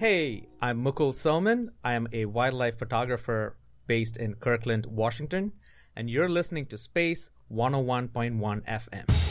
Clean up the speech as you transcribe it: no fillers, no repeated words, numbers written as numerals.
Hey, I'm Mukul Soman. I am a wildlife photographer based in Kirkland, Washington, and you're listening to Space 101.1 FM.